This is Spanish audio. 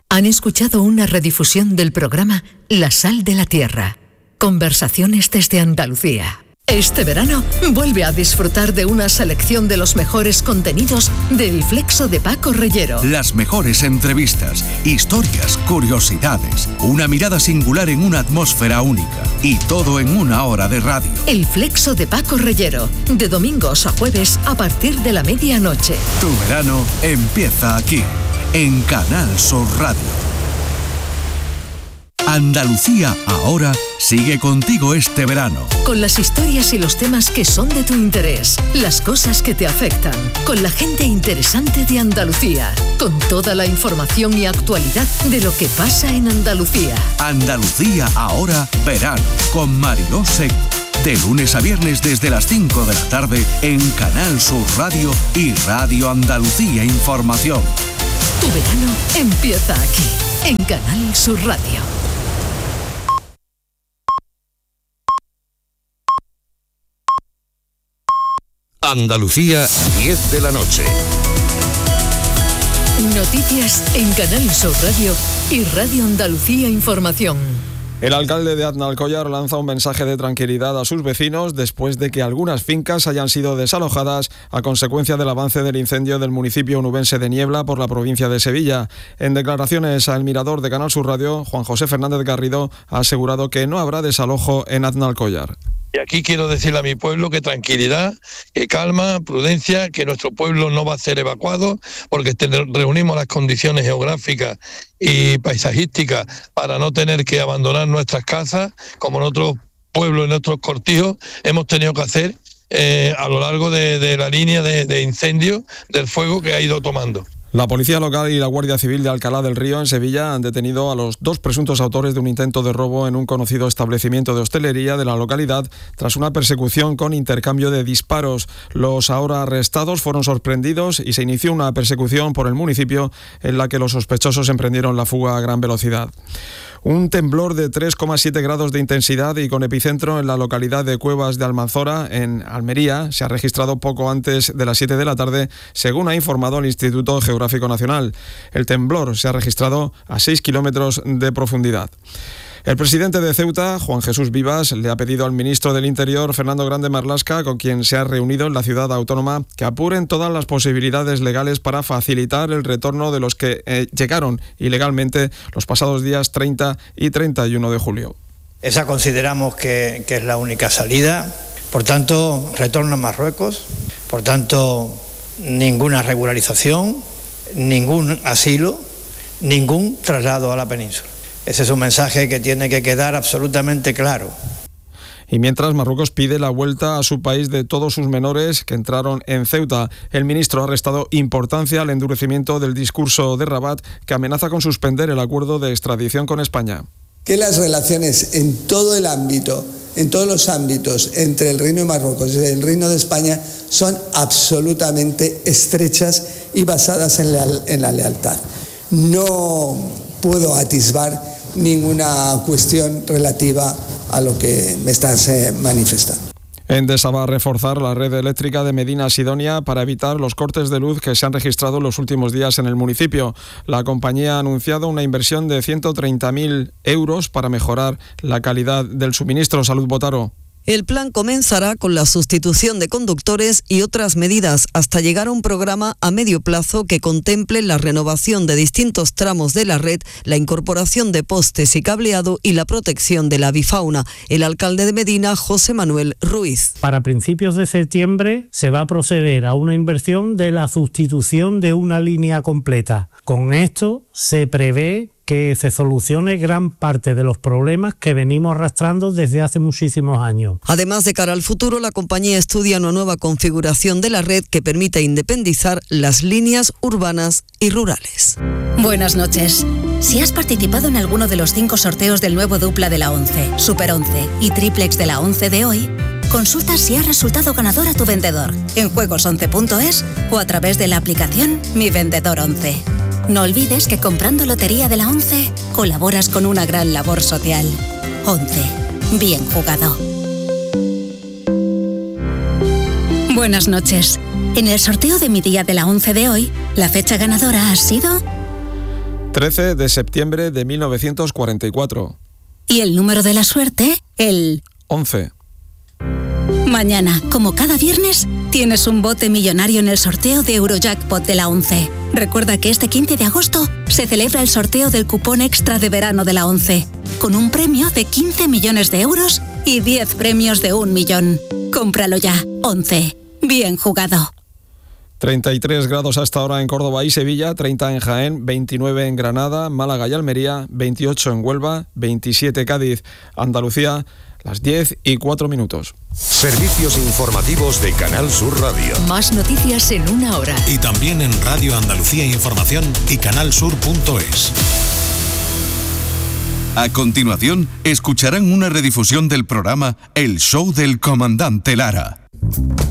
Han escuchado una redifusión del programa La Sal de la Tierra. Conversaciones desde Andalucía. Este verano, vuelve a disfrutar de una selección de los mejores contenidos del Flexo de Paco Reyero. Las mejores entrevistas, historias, curiosidades, una mirada singular en una atmósfera única y todo en una hora de radio. El Flexo de Paco Reyero, de domingos a jueves a partir de la medianoche. Tu verano empieza aquí, en Canal Sur Radio. Andalucía Ahora sigue contigo este verano. Con las historias y los temas que son de tu interés, las cosas que te afectan, con la gente interesante de Andalucía, con toda la información y actualidad de lo que pasa en Andalucía. Andalucía Ahora verano, con Mariló Seco. De lunes a viernes desde las 5 de la tarde en Canal Sur Radio y Radio Andalucía Información. Tu verano empieza aquí, en Canal Sur Radio. Andalucía, 10 de la noche. Noticias en Canal Sur Radio y Radio Andalucía Información. El alcalde de Aznalcóllar lanza un mensaje de tranquilidad a sus vecinos después de que algunas fincas hayan sido desalojadas a consecuencia del avance del incendio del municipio onubense de Niebla por la provincia de Sevilla. En declaraciones al Mirador de Canal Sur Radio, Juan José Fernández Garrido ha asegurado que no habrá desalojo en Aznalcóllar. Y aquí quiero decirle a mi pueblo que tranquilidad, que calma, prudencia, que nuestro pueblo no va a ser evacuado porque reunimos las condiciones geográficas y paisajísticas para no tener que abandonar nuestras casas, como en otros pueblos, en otros cortijos, hemos tenido que hacer a lo largo de la línea de incendio del fuego que ha ido tomando. La Policía Local y la Guardia Civil de Alcalá del Río, en Sevilla, han detenido a los 2 presuntos autores de un intento de robo en un conocido establecimiento de hostelería de la localidad tras una persecución con intercambio de disparos. Los ahora arrestados fueron sorprendidos y se inició una persecución por el municipio en la que los sospechosos emprendieron la fuga a gran velocidad. Un temblor de 3,7 grados de intensidad y con epicentro en la localidad de Cuevas de Almanzora, en Almería, se ha registrado poco antes de las 7 de la tarde, según ha informado el Instituto Geográfico Nacional. El temblor se ha registrado a 6 kilómetros de profundidad. El presidente de Ceuta, Juan Jesús Vivas, le ha pedido al ministro del Interior, Fernando Grande Marlaska, con quien se ha reunido en la ciudad autónoma, que apuren todas las posibilidades legales para facilitar el retorno de los que llegaron ilegalmente los pasados días 30 y 31 de julio. Esa consideramos que es la única salida. Por tanto, retorno a Marruecos. Por tanto, ninguna regularización, ningún asilo, ningún traslado a la península. Ese es un mensaje que tiene que quedar absolutamente claro. Y mientras, Marruecos pide la vuelta a su país de todos sus menores que entraron en Ceuta. El ministro ha restado importancia al endurecimiento del discurso de Rabat, que amenaza con suspender el acuerdo de extradición con España. Que las relaciones en todo el ámbito, en todos los ámbitos entre el Reino de Marruecos y el Reino de España son absolutamente estrechas y basadas en la lealtad. No puedo atisbar ninguna cuestión relativa a lo que me estás manifestando. Endesa va a reforzar la red eléctrica de Medina Sidonia para evitar los cortes de luz que se han registrado en los últimos días en el municipio. La compañía ha anunciado una inversión de 130.000 euros para mejorar la calidad del suministro. Salud, Botaro. El plan comenzará con la sustitución de conductores y otras medidas hasta llegar a un programa a medio plazo que contemple la renovación de distintos tramos de la red, la incorporación de postes y cableado y la protección de la avifauna. El alcalde de Medina, José Manuel Ruiz. Para principios de septiembre se va a proceder a una inversión de la sustitución de una línea completa. Con esto se prevé que se solucione gran parte de los problemas que venimos arrastrando desde hace muchísimos años. Además, de cara al futuro, la compañía estudia una nueva configuración de la red que permita independizar las líneas urbanas y rurales. Buenas noches. Si has participado en alguno de los 5 sorteos del nuevo dupla de la 11, Super 11 y triplex de la 11 de hoy, consulta si has resultado ganador a tu vendedor en juegos11.es o a través de la aplicación Mi Vendedor 11. No olvides que comprando Lotería de la 11 colaboras con una gran labor social. 11. Bien jugado. Buenas noches. En el sorteo de Mi Día de la 11 de hoy, la fecha ganadora ha sido 13 de septiembre de 1944. Y el número de la suerte, el 11. Mañana, como cada viernes, tienes un bote millonario en el sorteo de Eurojackpot de la 11. Recuerda que este 15 de agosto se celebra el sorteo del cupón extra de verano de la 11, con un premio de 15 millones de euros y 10 premios de 1 millón. Cómpralo ya, 11. Bien jugado. 33 grados hasta ahora en Córdoba y Sevilla, 30 en Jaén, 29 en Granada, Málaga y Almería, 28 en Huelva, 27 Cádiz, Andalucía, las 10:04. Servicios informativos de Canal Sur Radio. Más noticias en una hora. Y también en Radio Andalucía Información y canalsur.es. A continuación, escucharán una redifusión del programa El Show del Comandante Lara.